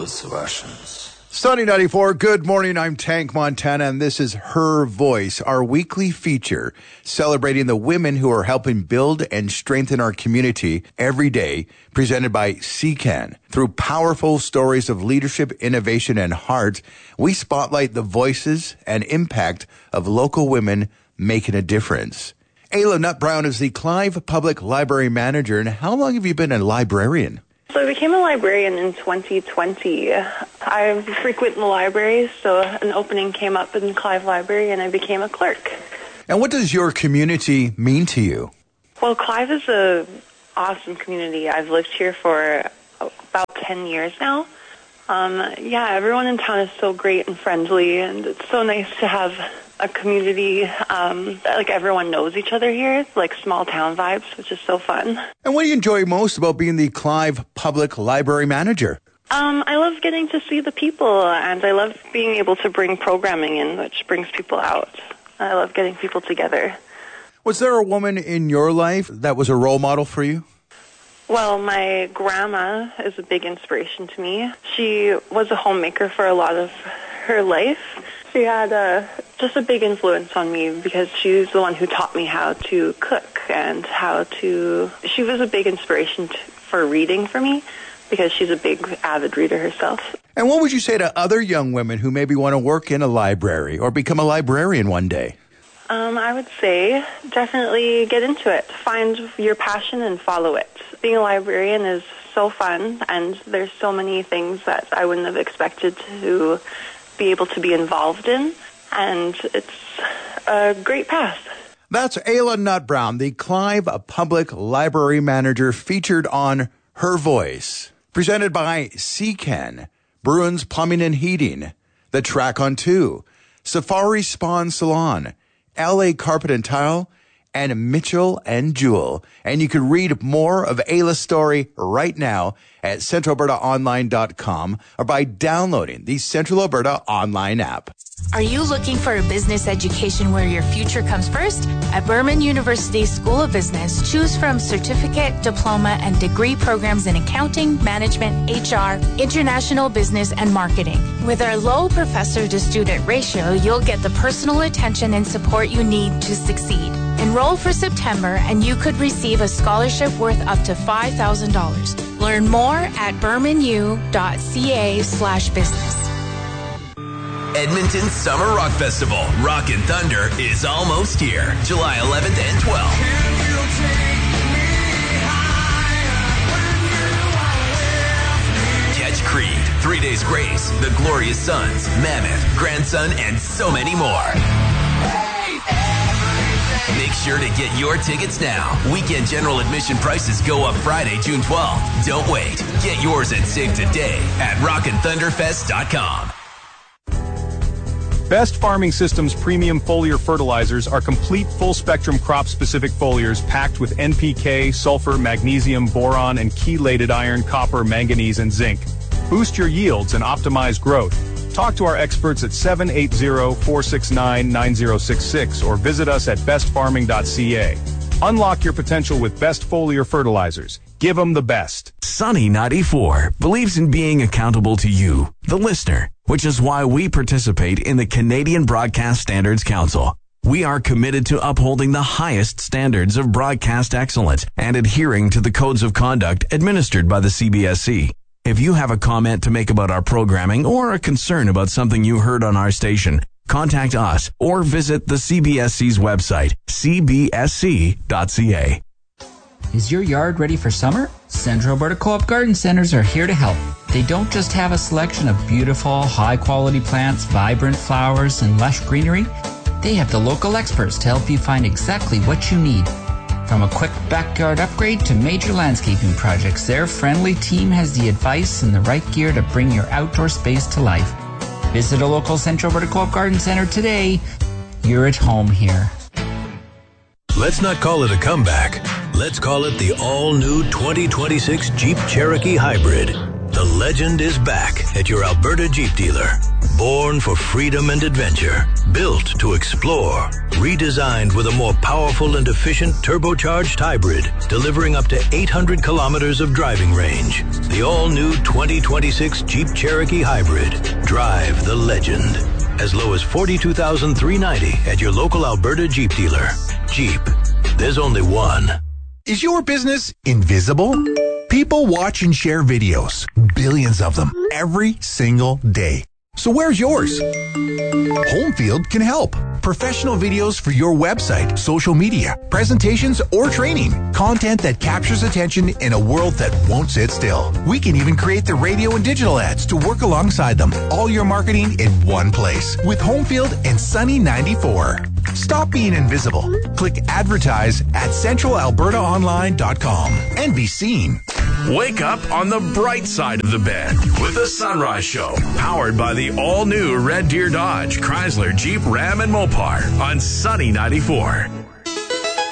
those Russians. Sunny 94, good morning. I'm Tank Montana, and this is Her Voice, our weekly feature celebrating the women who are helping build and strengthen our community every day, presented by CCAN. Through powerful stories of leadership, innovation, and heart, we spotlight the voices and impact of local women making a difference. Ayla Nutt-Brown is the Clive Public Library Manager, and how long have you been a librarian? So I became a librarian in 2020. I frequent the library, so an opening came up in Clive Library, and I became a clerk. And what does your community mean to you? Well, Clive is an awesome community. I've lived here for about 10 years now. Everyone in town is so great and friendly, and it's so nice to have a community, like everyone knows each other here, like small town vibes, which is so fun. And what do you enjoy most about being the Clive Public Library Manager? I love getting to see the people, and I love being able to bring programming in, which brings people out. I love getting people together. Was there a woman in your life that was a role model for you? Well, my grandma is a big inspiration to me. She was a homemaker for a lot of her life. She had just a big influence on me because she's the one who taught me how to cook and she was a big inspiration for reading for me because she's a big avid reader herself. And what would you say to other young women who maybe want to work in a library or become a librarian one day? I would say definitely get into it. Find your passion and follow it. Being a librarian is so fun, and there's so many things that I wouldn't have expected to be able to be involved in, and it's a great path. That's Ayla Nutt-Brown, the Clive Public Library Manager, featured on Her Voice. Presented by CCAN, Bruins Plumbing and Heating, The Track on 2, Safari Spawn Salon, LA Carpet and Tile, and Mitchell and Jewell. And you can read more of Ayla's story right now at centralalbertaonline.com or by downloading the Central Alberta Online app. Are you looking for a business education where your future comes first? At Burman University School of Business, choose from certificate, diploma, and degree programs in accounting, management, HR, international business, and marketing. With our low professor-to-student ratio, you'll get the personal attention and support you need to succeed. Enroll for September, and you could receive a scholarship worth up to $5,000. Learn more at burmanu.ca/business. Edmonton Summer Rock Festival, Rockin' Thunder, is almost here. July 11th and 12th. Catch Creed, 3 Days Grace, The Glorious Sons, Mammoth, Grandson, and so many more. Make sure to get your tickets now. Weekend general admission prices go up Friday, June 12th. Don't wait. Get yours and save today at rockinthunderfest.com. Best Farming Systems premium foliar fertilizers are complete full-spectrum crop-specific foliars packed with NPK, sulfur, magnesium, boron, and chelated iron, copper, manganese, and zinc. Boost your yields and optimize growth. Talk to our experts at 780-469-9066 or visit us at bestfarming.ca. Unlock your potential with Best Foliar Fertilizers. Give them the best. Sunny 94 believes in being accountable to you, the listener, which is why we participate in the Canadian Broadcast Standards Council. We are committed to upholding the highest standards of broadcast excellence and adhering to the codes of conduct administered by the CBSC. If you have a comment to make about our programming or a concern about something you heard on our station, contact us or visit the CBSC's website, cbsc.ca. Is your yard ready for summer? Central Alberta Co-op Garden Centers are here to help. They don't just have a selection of beautiful, high-quality plants, vibrant flowers, and lush greenery. They have the local experts to help you find exactly what you need. From a quick backyard upgrade to major landscaping projects, their friendly team has the advice and the right gear to bring your outdoor space to life. Visit a local Central Alberta Co-op Garden Center today. You're at home here. Let's not call it a comeback. Let's call it the all-new 2026 Jeep Cherokee Hybrid. The The legend is back at your Alberta Jeep dealer. Born for freedom and adventure, built to explore, redesigned with a more powerful and efficient turbocharged hybrid, delivering up to 800 kilometers of driving range. The all-new 2026 Jeep Cherokee Hybrid. Drive the legend. As low as $42,390 at your local Alberta Jeep dealer. Jeep. There's only one. Is your business invisible? People watch and share videos, billions of them, every single day. So where's yours? Homefield can help. Professional videos for your website, social media, presentations, or training. Content that captures attention in a world that won't sit still. We can even create the radio and digital ads to work alongside them. All your marketing in one place with Homefield and Sunny 94. Stop being invisible. Click advertise at centralalbertaonline.com and be seen. Wake up on the bright side of the bed with the Sunrise Show, powered by the all-new Red Deer Dodge, Chrysler, Jeep, Ram, and Mopar on Sunny 94.